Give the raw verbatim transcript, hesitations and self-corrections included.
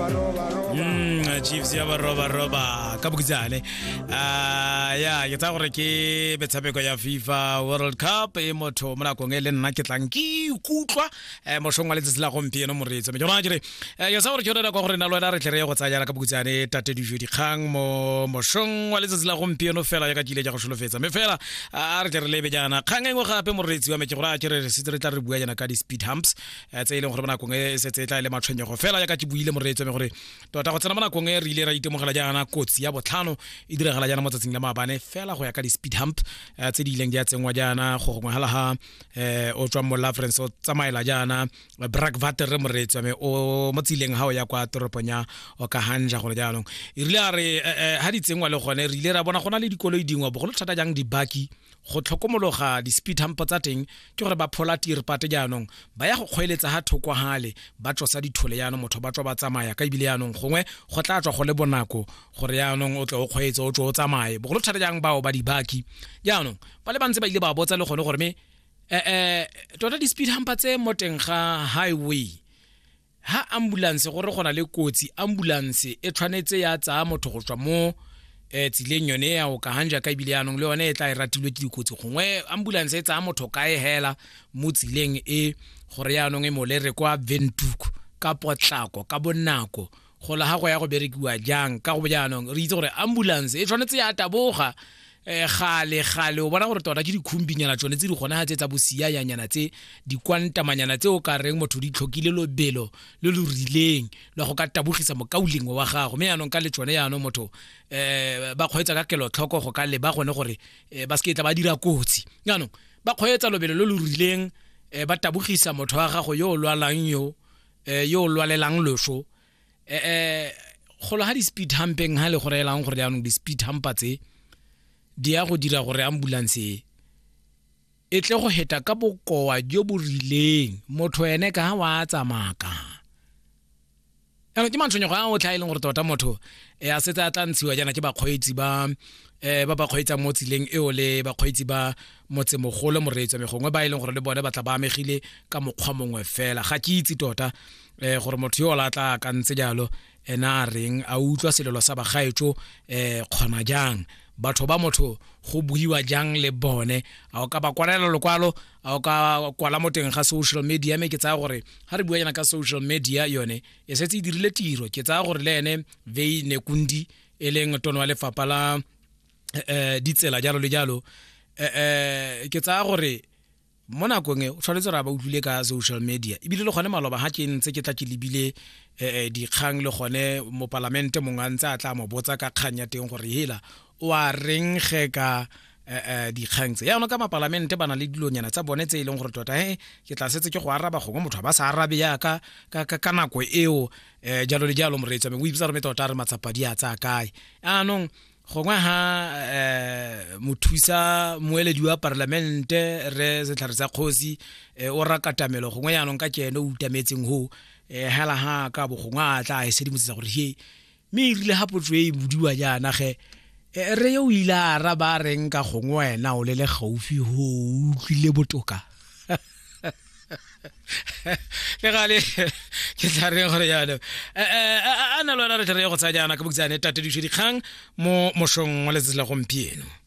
Mm, Chiefs ya ba roba roba ka bukitsane. Ah ya ke tsa gore ke betshameko ya FIFA World Cup e motho mona go ngele nna ke tlang ke kutlwa eh moshong wa letsatsi la gompieno moretso me jona jere ya sa gore ke rena go gore na lona re tle re go tsaya ka bukitsane tate di jodi khang mo moshong wa letsatsi la gompieno fela ya ka dile ja go sholofetsa me fela a re tle re lebe jana khang engwe gape moretsi wa me ke gore a ke re se re tla re bua jana ka di speed humps tse ile gore bona go nge se tse tla ile matshwenyego fela ya ka ke buile moretso me gore tota go tsena mona go nge re ile ra itemogela jana kotsi ya botlhano e diragala jana mo tsatsing la maabane fela go ya ka di speed hump tse di ileng di a tsengwa jana go go hala ha eh o tswa mo la friends o tsamaela jana Brakwater re moretso me o mo tsileng ha o ya kwa toroponya o ka hanja go jana e rile a re ha di tsengwa le gone re ile ra bona gona le dikoloi dingwe bogolo thata jang di baki go tlhokomologa di speed hump tsa teng ke gore ba phola tire pate jaanong ba ya go kgweletsa ha thoko hale ba tsosa dithole jaanong motho ba tswa ba tsamaya ka ibile jaanong gongwe go tla tswa go le bonako gore jaanong o tle o kgweetse o tswa o tsamaye bogolo thata jang bao ba di baki jaanong ba le bantse ba ile ba botsa le gone gore me eh eh tota di speed hump tse mo teng ga highway ha ambulance gore gona le kotsi ambulance e tshwanetse ya tsa motho go tswa mo e tsileng yone ya o ka hanja ka ibile yanong le yone e tla e ratilwe ke dikotsi gongwe ambulance e tsa motho ka e hela mo tsileng e gore yanong e molere kwa Windhoek ka potlako ka bonako go la ha go ya go berekiwa jang ka go yanong re itse gore ambulance e tshwanetse ya taboga eh gale gale o bona gore tota ke dikhumbinyana tsone tse di gona ha tsetsa bosia yanyana tse di kwantamanyana tse o ka reng motho di tlhokile lobelo le lo rileng le go ka tabogisa mokauleng wa gago me yanong ka le tsone yanong motho eh ba kgwetsa ka kelo tlhoko go ka le ba gone gore ba se ke tla ba dira kotsi yanong ba kgwetsa lobelo le lo rileng ba tabogisa motho wa gago yo lwalang yo eh yo lwalelang losho eh go la ha di speed humping ha le gore elang gore yanong di speed humpa tse di ya go dira gore ambulance e tle go heta ka bokoa jo bo rileng motho ene ka wa tsamaka ano ke mantshonyo ga o tlaile gore tota motho e a setsa tla ntshiwa jana ke ba kgweetsi ba eh ba ba kgweetsa mo tsileng e o le ba kgweetsi ba motse mogolo moretso me gongwe ba ile gore le bone ba tla ba amegile ka mokgwa mongwe fela ga ke itse tota eh gore motho yo la tla ka ntse jalo ena reng a utlwa selelo sa ba gaetso eh khona jang batho ba motho go buiwa jang le bone a o ka ba kwalela lokwalo a o ka kwala mo teng ga social media me ke tsa gore ha re bua yana ka social media yone e setse e dirile tiro ke tsa gore le ene vei ne kundi e leng tono wa lefapa la eh ditsela jalo le jalo eh ke tsa gore mona kongwe o tshwanetse ra ba utlwile ka social media e bile le gone maloba ha ke ntse ke tla ke lebile eh di khang le gone mo parlamente mongwa ntse a tla mo botsa ka khanya teng gore hela o a reng ge ka eh di khangtse ya ona ka ma parlamente bana le dilonyana tsa bone tse ileng gore tota he ke tla setse ke go araba go motho ba sa arabe ya ka ka ka nako eo eh jalo le jalo moretso me o ibisa re me tota re matsapa di a tsa kae anong gongwe ha eh mothusa moeledi wa parlamente re se tlharetsa khosi o rakatamelo gongwe yanong ka kene o utametseng ho eh hala ha ka bo gongwe a tla e sedimotsa gore he me irile ha potswe e budiwa jana ge re yo ila ra ba reng ka gongwe wena o le le gaufi ho utlwile botoka le gale ke tla re gore yana eh ana lona re tle re go tsaya jana ka buktsane tate di shedi khang mo moshong wa letsatsi la gompieno.